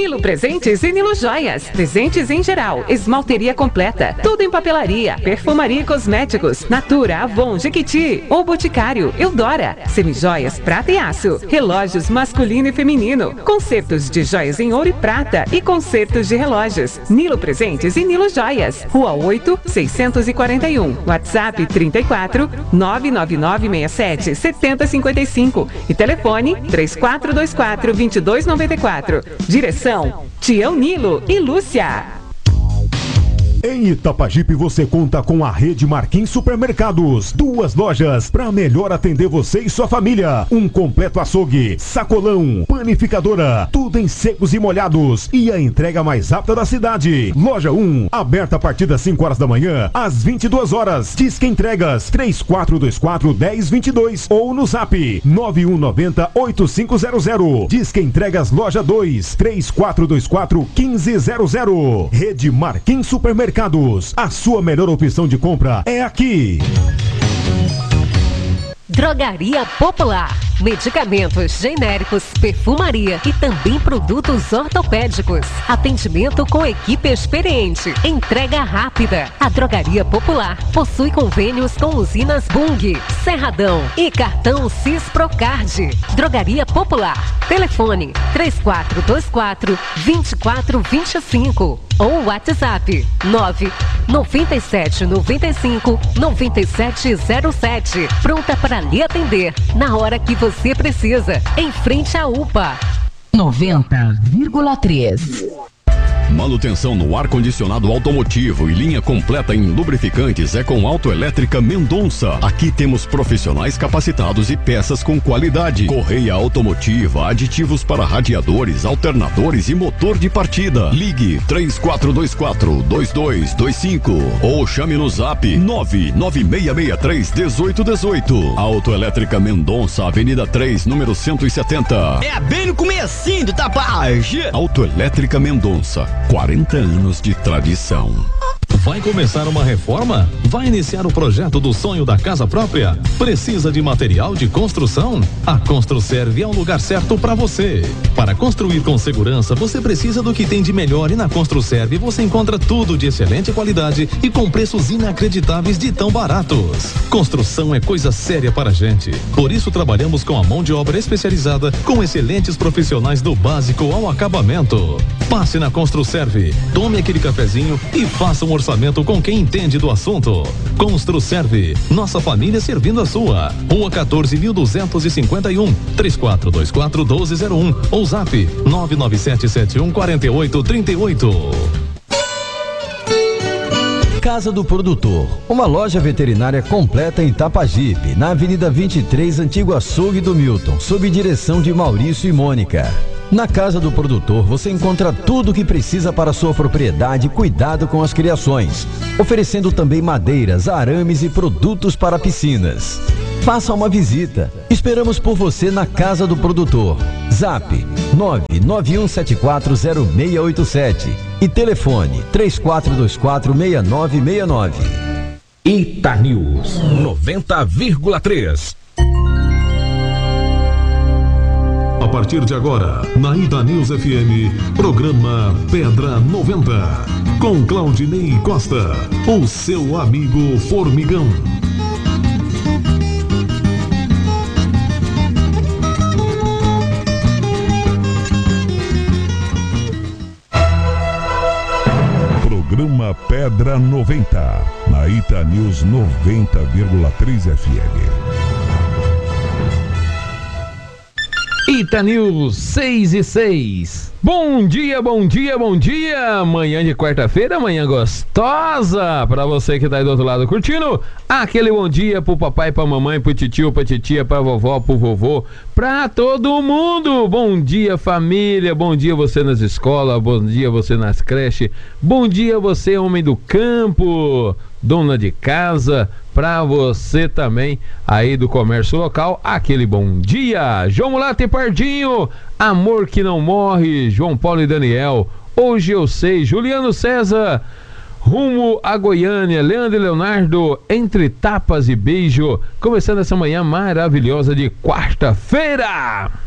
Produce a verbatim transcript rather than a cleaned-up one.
Nilo Presentes e Nilo Joias. Presentes em geral, esmalteria completa, tudo em papelaria, perfumaria e cosméticos, Natura, Avon, Jequiti, O Boticário, Eudora, semijoias, prata e aço, relógios masculino e feminino, concertos de joias em ouro e prata e concertos de relógios. Nilo Presentes e Nilo Joias. Rua oito, seiscentos e quarenta e um. WhatsApp trinta e quatro, nove nove nove seis sete, sete zero cinco cinco e telefone três quatro dois quatro, dois dois nove quatro. Direção Tião Nilo e Lúcia. Em Itapajipe você conta com a rede Marquinhos Supermercados. Duas lojas para melhor atender você e sua família. Um completo açougue, sacolão, panificadora, tudo em secos e molhados. E a entrega mais rápida da cidade. Loja um, aberta a partir das cinco horas da manhã às vinte e duas horas. Disque entregas três quatro dois quatro, um zero dois dois ou no zap nove um nove zero, oito cinco zero zero. Disque entregas loja dois, três quatro dois quatro, um cinco zero zero. Rede Marquinhos Supermercados. A sua melhor opção de compra é aqui. Drogaria Popular. Medicamentos genéricos, perfumaria e também produtos ortopédicos. Atendimento com equipe experiente. Entrega rápida. A Drogaria Popular possui convênios com usinas Bung, Serradão e cartão Cisprocard. Drogaria Popular. Telefone três quatro dois quatro, dois quatro dois cinco ou WhatsApp nove nove sete nove cinco, nove sete zero sete. Pronta para lhe atender na hora que você precisa, em frente à U P A. noventa vírgula três. Manutenção no ar-condicionado automotivo e linha completa em lubrificantes é com Autoelétrica Mendonça. Aqui temos profissionais capacitados e peças com qualidade. Correia automotiva, aditivos para radiadores, alternadores e motor de partida. Ligue três quatro dois quatro, dois dois dois cinco ou chame no zap nove nove seis seis três, um oito um oito. Autoelétrica Mendonça, Avenida três, número cento e setenta. É bem no comecinho do Tapage. Autoelétrica Mendonça. quarenta anos de tradição. Vai começar uma reforma? Vai iniciar o projeto do sonho da casa própria? Precisa de material de construção? A Construserve é o lugar certo para você. Para construir com segurança, você precisa do que tem de melhor e na Construserve você encontra tudo de excelente qualidade e com preços inacreditáveis de tão baratos. Construção é coisa séria para a gente. Por isso trabalhamos com a mão de obra especializada, com excelentes profissionais do básico ao acabamento. Passe na Construserve, tome aquele cafezinho e faça um orçamento com quem entende do assunto. Construserve, nossa família servindo a sua. Rua quatorze mil duzentos e cinquenta e um, três quatro dois quatro, um dois zero um ou zap nove nove sete sete um, quatro oito três oito. Casa do Produtor, uma loja veterinária completa em Itapajipe, na Avenida vinte e três, Antigo Açougue do Milton, sob direção de Maurício e Mônica. Na Casa do Produtor você encontra tudo o que precisa para sua propriedade e cuidado com as criações, oferecendo também madeiras, arames e produtos para piscinas. Faça uma visita. Esperamos por você na Casa do Produtor. Zap nove nove um sete quatro zero seis oito sete e telefone três quatro dois quatro, seis nove seis nove. Ita News noventa vírgula três. A partir de agora, na Ita News F M, programa Pedra noventa, com Claudinei Costa, o seu amigo formigão. Programa Pedra noventa, na Ita News noventa vírgula três F M. Ita News seis e seis. Bom dia, bom dia, bom dia. Manhã de quarta-feira, manhã gostosa. Pra você que tá aí do outro lado curtindo, aquele bom dia pro papai, pra mamãe, pro titio, pra titia, pra vovó, pro vovô, pra todo mundo. Bom dia, família. Bom dia você nas escolas, bom dia você nas creches. Bom dia você, homem do campo, dona de casa. Pra você também aí do comércio local, aquele bom dia. João Mulato e Pardinho, amor que não morre, João Paulo e Daniel, hoje eu sei, Juliano César, rumo a Goiânia, Leandro e Leonardo, entre tapas e beijo, começando essa manhã maravilhosa de quarta-feira.